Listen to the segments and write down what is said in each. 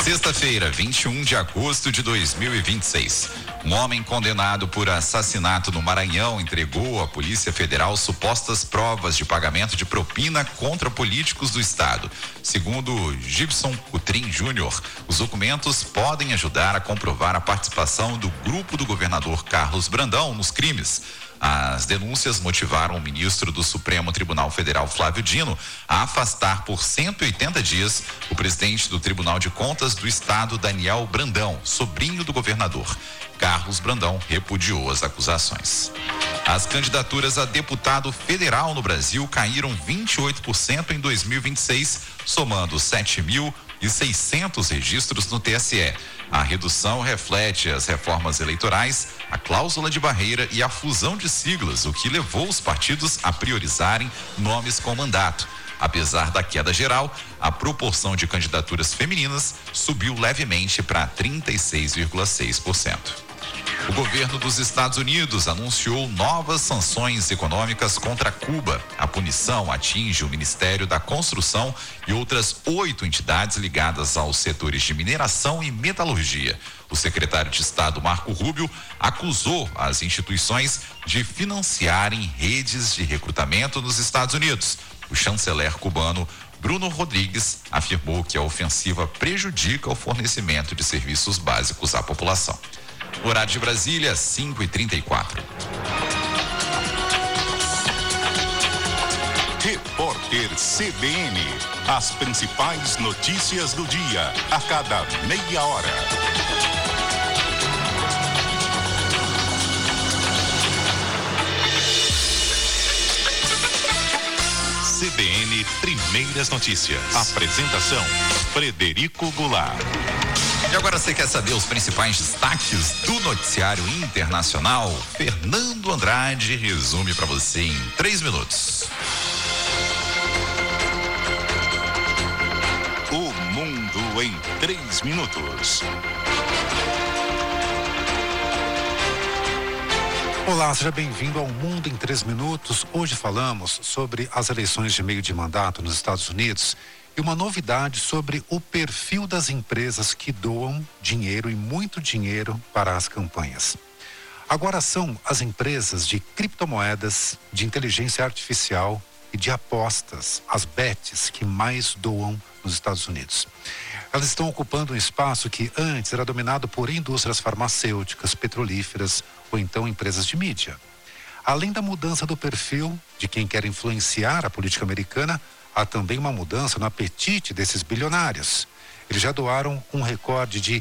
Sexta-feira, 21 de agosto de 2026. Um homem condenado por assassinato no Maranhão entregou à Polícia Federal supostas provas de pagamento de propina contra políticos do estado. Segundo Gibson Cutrim Júnior, os documentos podem ajudar a comprovar a participação do grupo do governador Carlos Brandão nos crimes. As denúncias motivaram o ministro do Supremo Tribunal Federal, Flávio Dino, a afastar por 180 dias o presidente do Tribunal de Contas do Estado, Daniel Brandão, sobrinho do governador. Carlos Brandão repudiou as acusações. As candidaturas a deputado federal no Brasil caíram 28% em 2026, somando 7.600 registros no TSE. A redução reflete as reformas eleitorais, a cláusula de barreira e a fusão de siglas, o que levou os partidos a priorizarem nomes com mandato. Apesar da queda geral, a proporção de candidaturas femininas subiu levemente para 36,6%. O governo dos Estados Unidos anunciou novas sanções econômicas contra Cuba. A punição atinge o Ministério da Construção e outras 8 entidades ligadas aos setores de mineração e metalurgia. O secretário de Estado, Marco Rubio, acusou as instituições de financiarem redes de recrutamento nos Estados Unidos. O chanceler cubano, Bruno Rodrigues, afirmou que a ofensiva prejudica o fornecimento de serviços básicos à população. Horário de Brasília, 5h34. Repórter CBN. As principais notícias do dia, a cada meia hora. CBN Primeiras Notícias. Apresentação: Frederico Goulart. E agora você quer saber os principais destaques do noticiário internacional? Fernando Andrade resume para você em 3 minutos. O mundo em 3 minutos. Olá, seja bem-vindo ao Mundo em 3 minutos. Hoje falamos sobre as eleições de meio de mandato nos Estados Unidos e uma novidade sobre o perfil das empresas que doam dinheiro e muito dinheiro para as campanhas. Agora são as empresas de criptomoedas, de inteligência artificial e de apostas, as bets, que mais doam nos Estados Unidos. Elas estão ocupando um espaço que antes era dominado por indústrias farmacêuticas, petrolíferas ou então empresas de mídia. Além da mudança do perfil de quem quer influenciar a política americana, há também uma mudança no apetite desses bilionários. Eles já doaram um recorde de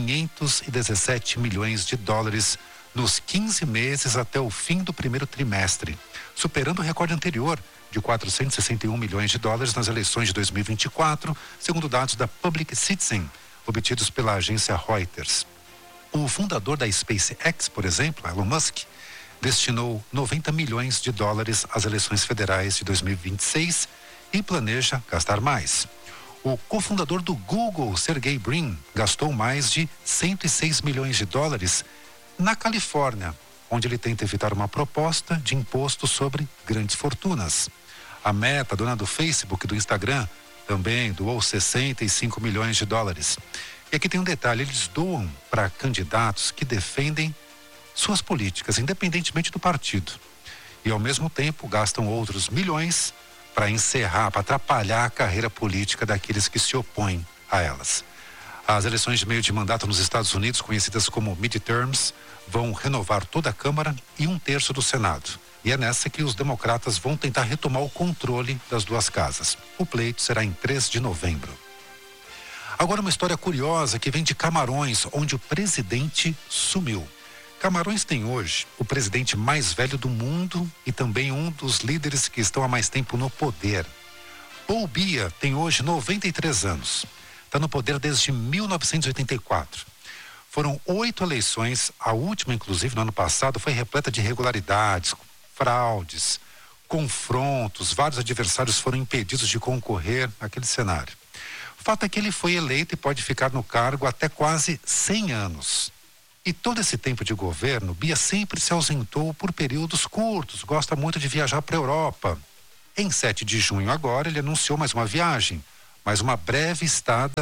517 milhões de dólares nos 15 meses até o fim do primeiro trimestre, superando o recorde anterior de 461 milhões de dólares nas eleições de 2024, segundo dados da Public Citizen, obtidos pela agência Reuters. O fundador da SpaceX, por exemplo, Elon Musk, destinou 90 milhões de dólares às eleições federais de 2026 e planeja gastar mais. O cofundador do Google, Sergey Brin, gastou mais de 106 milhões de dólares na Califórnia, onde ele tenta evitar uma proposta de imposto sobre grandes fortunas. A Meta, dona do Facebook e do Instagram, também doou 65 milhões de dólares. E aqui tem um detalhe: eles doam para candidatos que defendem suas políticas, independentemente do partido. E, ao mesmo tempo, gastam outros milhões para encerrar, para atrapalhar a carreira política daqueles que se opõem a elas. As eleições de meio de mandato nos Estados Unidos, conhecidas como midterms, vão renovar toda a Câmara e 1/3 do Senado. E é nessa que os democratas vão tentar retomar o controle das duas casas. O pleito será em 3 de novembro. Agora, uma história curiosa que vem de Camarões, onde o presidente sumiu. Camarões tem hoje o presidente mais velho do mundo e também um dos líderes que estão há mais tempo no poder. Paul Biya tem hoje 93 anos. Está no poder desde 1984. Foram 8 eleições, a última, inclusive, no ano passado, foi repleta de irregularidades, fraudes, confrontos, vários adversários foram impedidos de concorrer àquele cenário. O fato é que ele foi eleito e pode ficar no cargo até quase 100 anos. E todo esse tempo de governo, Biya sempre se ausentou por períodos curtos, gosta muito de viajar para a Europa. Em 7 de junho agora, ele anunciou mais uma viagem, mais uma breve estada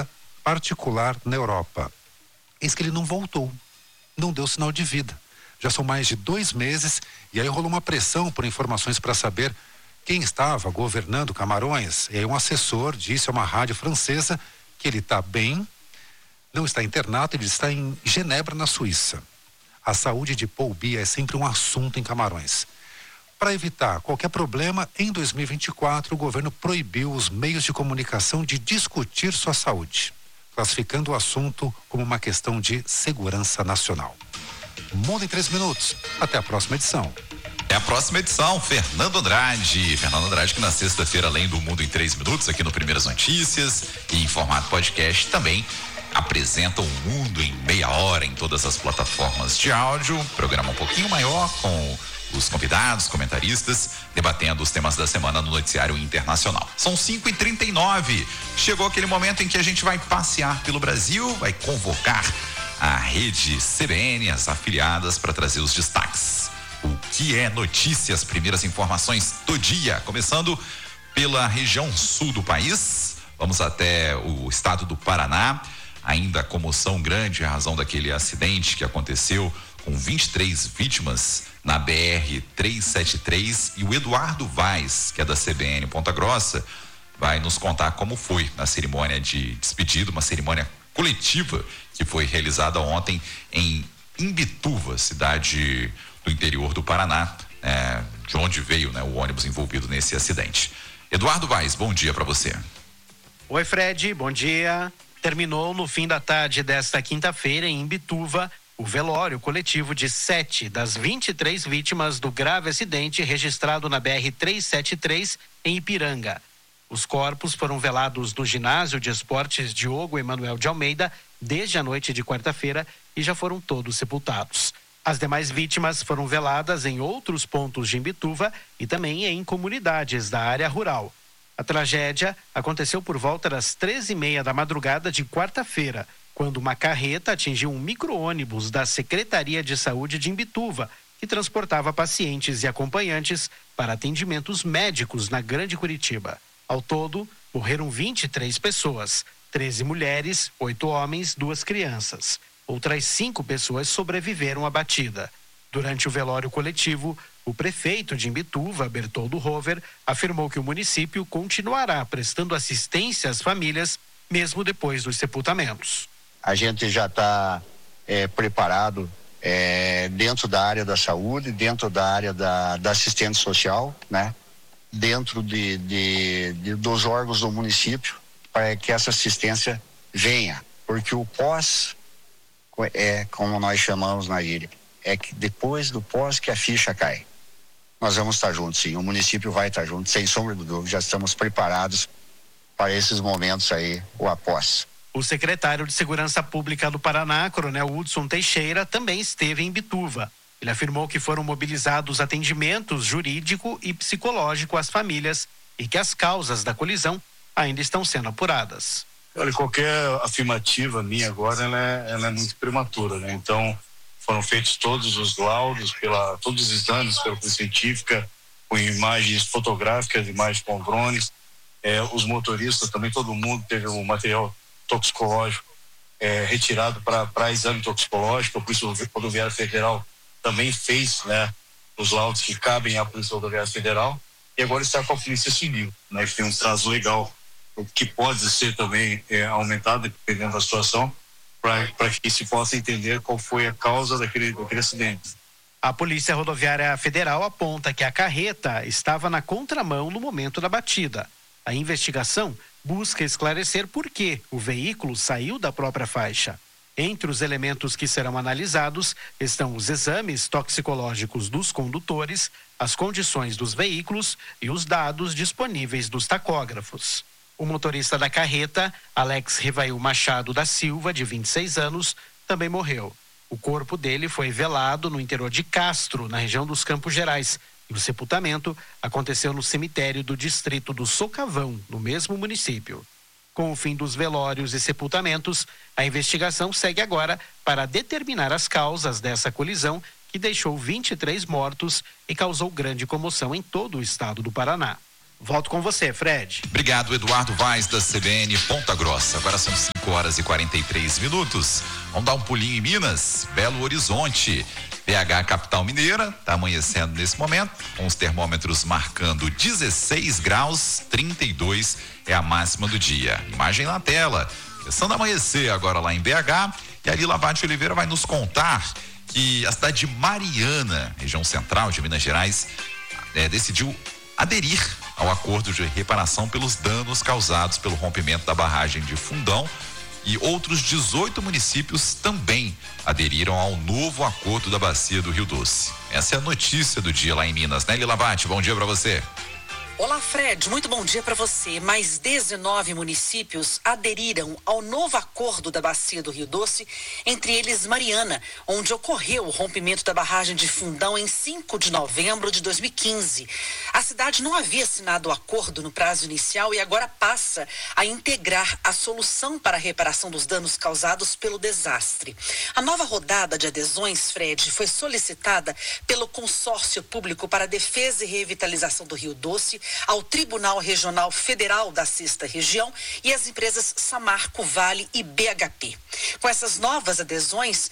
particular na Europa. Eis que ele não voltou, não deu sinal de vida. Já são mais de 2 meses e aí rolou uma pressão por informações para saber quem estava governando Camarões. E aí um assessor disse a uma rádio francesa que ele está bem, não está internado, ele está em Genebra, na Suíça. A saúde de Paul Biya é sempre um assunto em Camarões. Para evitar qualquer problema, em 2024 o governo proibiu os meios de comunicação de discutir sua saúde, classificando o assunto como uma questão de segurança nacional. Mundo em 3 minutos. Até a próxima edição. É a próxima edição, Fernando Andrade. Fernando Andrade, que na sexta-feira, além do Mundo em 3 minutos, aqui no Primeiras Notícias e em formato podcast, também apresenta o Mundo em meia hora em todas as plataformas de áudio. Programa um pouquinho maior, com os convidados, comentaristas, debatendo os temas da semana no noticiário internacional. São 5h39. Chegou aquele momento em que a gente vai passear pelo Brasil, vai convocar a rede CBN, as afiliadas, para trazer os destaques. O que é notícia, as primeiras informações do dia, começando pela região sul do país. Vamos até o estado do Paraná. Ainda comoção grande em razão daquele acidente que aconteceu com 23 vítimas na BR-373, e o Eduardo Vaz, que é da CBN Ponta Grossa, vai nos contar como foi a cerimônia de despedida, uma cerimônia coletiva que foi realizada ontem em Imbituva, cidade do interior do Paraná, de onde veio, o ônibus envolvido nesse acidente. Eduardo Vaz, bom dia para você. Oi, Fred, bom dia. Terminou no fim da tarde desta quinta-feira em Imbituva o velório coletivo de 7 das 23 vítimas do grave acidente registrado na BR-373 em Ipiranga. Os corpos foram velados no ginásio de esportes Diogo Emanuel de Almeida desde a noite de quarta-feira e já foram todos sepultados. As demais vítimas foram veladas em outros pontos de Imbituva e também em comunidades da área rural. A tragédia aconteceu por volta das 13h30 da madrugada de quarta-feira, quando uma carreta atingiu um micro-ônibus da Secretaria de Saúde de Imbituva, que transportava pacientes e acompanhantes para atendimentos médicos na Grande Curitiba. Ao todo, morreram 23 pessoas, 13 mulheres, 8 homens, 2 crianças. Outras 5 pessoas sobreviveram à batida. Durante o velório coletivo, o prefeito de Imbituva, Bertoldo Rover, afirmou que o município continuará prestando assistência às famílias, mesmo depois dos sepultamentos. A gente já está preparado dentro da área da saúde, dentro da área da assistência social, dentro dos órgãos do município, para que essa assistência venha. Porque o pós, como nós chamamos na gíria, é que depois do pós que a ficha cai. Nós vamos estar juntos, sim. O município vai estar junto, sem sombra de dúvida. Já estamos preparados para esses momentos aí, o após. O secretário de Segurança Pública do Paraná, Coronel Hudson Teixeira, também esteve em Imbituva. Ele afirmou que foram mobilizados atendimentos jurídico e psicológico às famílias e que as causas da colisão ainda estão sendo apuradas. Olha, qualquer afirmativa minha agora, ela é muito prematura, Então, foram feitos todos os laudos, todos os exames pela polícia científica, com imagens fotográficas, imagens com drones. Os motoristas também, todo mundo teve o material toxicológico retirado para exame toxicológico. A Polícia Rodoviária Federal também fez, os laudos que cabem à Polícia Rodoviária Federal, e agora está com a Polícia Civil, que tem um prazo legal, que pode ser também aumentado dependendo da situação, para que se possa entender qual foi a causa daquele acidente. A Polícia Rodoviária Federal aponta que a carreta estava na contramão no momento da batida. A investigação busca esclarecer por que o veículo saiu da própria faixa. Entre os elementos que serão analisados estão os exames toxicológicos dos condutores, as condições dos veículos e os dados disponíveis dos tacógrafos. O motorista da carreta, Alex Rivail Machado da Silva, de 26 anos, também morreu. O corpo dele foi velado no interior de Castro, na região dos Campos Gerais, e o sepultamento aconteceu no cemitério do distrito do Socavão, no mesmo município. Com o fim dos velórios e sepultamentos, a investigação segue agora para determinar as causas dessa colisão que deixou 23 mortos e causou grande comoção em todo o estado do Paraná. Volto com você, Fred. Obrigado, Eduardo Vaz, da CBN Ponta Grossa. Agora são 5h43. Vamos dar um pulinho em Minas, Belo Horizonte. BH, capital mineira, está amanhecendo nesse momento, com os termômetros marcando 16 graus, 32 é a máxima do dia. Imagem na tela. Começando a amanhecer agora lá em BH. E a Lila Bate Oliveira vai nos contar que a cidade de Mariana, região central de Minas Gerais, decidiu aderir ao acordo de reparação pelos danos causados pelo rompimento da barragem de Fundão, e outros 18 municípios também aderiram ao novo acordo da bacia do Rio Doce. Essa é a notícia do dia lá em Minas, né, Lila Bate? Bom dia para você. Olá, Fred, muito bom dia para você. Mais 19 municípios aderiram ao novo acordo da bacia do Rio Doce, entre eles Mariana, onde ocorreu o rompimento da barragem de Fundão em 5 de novembro de 2015. A cidade não havia assinado o acordo no prazo inicial e agora passa a integrar a solução para a reparação dos danos causados pelo desastre. A nova rodada de adesões, Fred, foi solicitada pelo Consórcio Público para a Defesa e Revitalização do Rio Doce, ao Tribunal Regional Federal da 6ª Região e às empresas Samarco, Vale e BHP. Com essas novas adesões,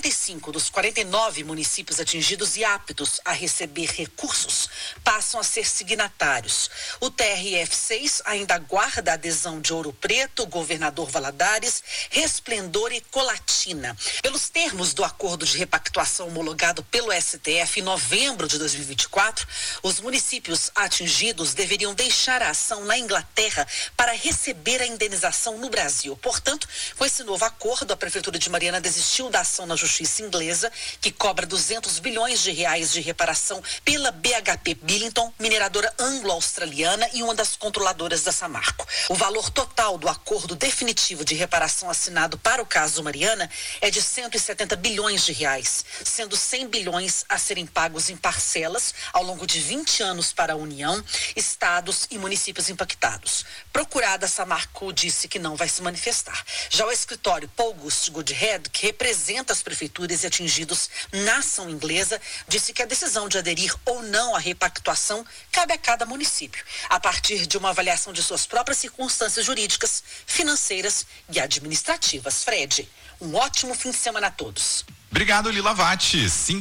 45 dos 49 municípios atingidos e aptos a receber recursos passam a ser signatários. O TRF6 ainda aguarda a adesão de Ouro Preto, Governador Valadares, Resplendor e Colatina. Pelos termos do acordo de repactuação homologado pelo STF em novembro de 2024, os municípios atingidos deveriam deixar a ação na Inglaterra para receber a indenização no Brasil. Portanto, com esse novo acordo, a Prefeitura de Mariana desistiu da ação na Justiça Inglesa, que cobra 200 bilhões de reais de reparação pela BHP Billington, mineradora anglo-australiana e uma das controladoras da Samarco. O valor total do acordo definitivo de reparação assinado para o caso Mariana é de 170 bilhões de reais, sendo 100 bilhões a serem pagos em parcelas ao longo de 20 anos para a União, estados e municípios impactados. Procurada, a Samarco disse que não vai se manifestar. Já o escritório Paul Gust Goodhead, que representa as prefeituras e atingidos na ação inglesa, disse que a decisão de aderir ou não à repactuação cabe a cada município, a partir de uma avaliação de suas próprias circunstâncias jurídicas, financeiras e administrativas. Fred, um ótimo fim de semana a todos. Obrigado, Lila Vate.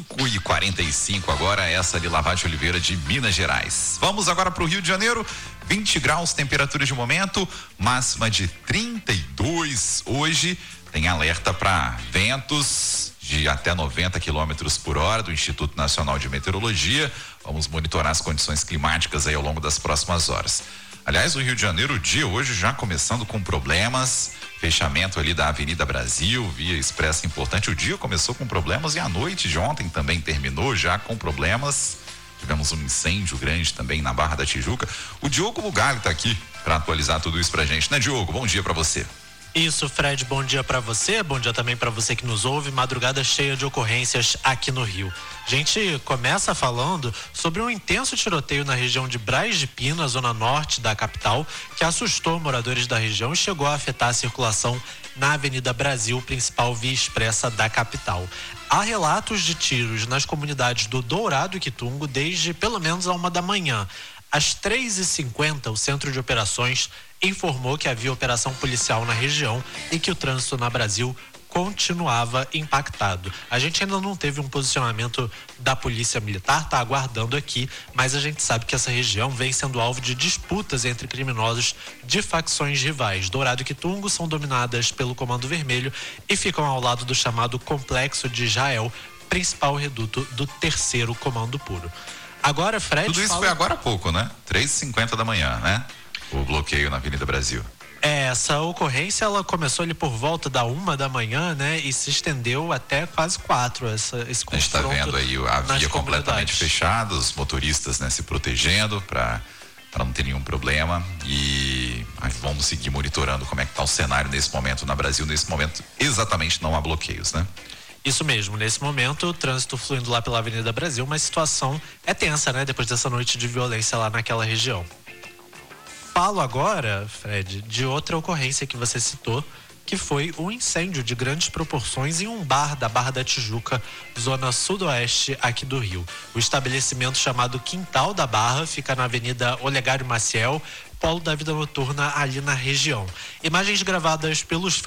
5h45 agora, essa Lila Vate Oliveira de Minas Gerais. Vamos agora para o Rio de Janeiro. 20 graus, temperatura de momento, máxima de 32 hoje. Tem alerta para ventos de até 90 quilômetros por hora do Instituto Nacional de Meteorologia. Vamos monitorar as condições climáticas aí ao longo das próximas horas. Aliás, o Rio de Janeiro, o dia hoje já começando com problemas, fechamento ali da Avenida Brasil, via expressa importante. O dia começou com problemas e a noite de ontem também terminou já com problemas. Tivemos um incêndio grande também na Barra da Tijuca. O Diogo Bugalho está aqui para atualizar tudo isso pra gente, né, Diogo? Bom dia para você. Isso, Fred, bom dia para você, bom dia também para você que nos ouve. Madrugada cheia de ocorrências aqui no Rio. A gente começa falando sobre um intenso tiroteio na região de Braz de Pina, zona norte da capital, que assustou moradores da região e chegou a afetar a circulação na Avenida Brasil, principal via expressa da capital. Há relatos de tiros nas comunidades do Dourado e Quitungo desde pelo menos a 1 da manhã. Às 3h50, o Centro de Operações informou que havia operação policial na região e que o trânsito na Brasil continuava impactado. A gente ainda não teve um posicionamento da Polícia Militar, está aguardando aqui, mas a gente sabe que essa região vem sendo alvo de disputas entre criminosos de facções rivais. Dourado e Quitungo são dominadas pelo Comando Vermelho e ficam ao lado do chamado Complexo de Israel, principal reduto do 3º Comando Puro. Agora, Fred... Tudo isso foi agora há pouco, né? 3h50 da manhã, né? O bloqueio na Avenida Brasil. Essa ocorrência, ela começou ali por volta da 1 da manhã, né? E se estendeu até quase 4, esse confronto. A gente está vendo aí a via completamente fechada, os motoristas, né, se protegendo para não ter nenhum problema, e vamos seguir monitorando como é que está o cenário nesse momento na Brasil. Nesse momento, exatamente não há bloqueios, né? Isso mesmo, nesse momento o trânsito fluindo lá pela Avenida Brasil, mas a situação é tensa, né? Depois dessa noite de violência lá naquela região. Falo agora, Fred, de outra ocorrência que você citou, que foi um incêndio de grandes proporções em um bar da Barra da Tijuca, zona sudoeste aqui do Rio. O estabelecimento chamado Quintal da Barra fica na Avenida Olegário Maciel, polo da vida noturna ali na região. Imagens gravadas pelos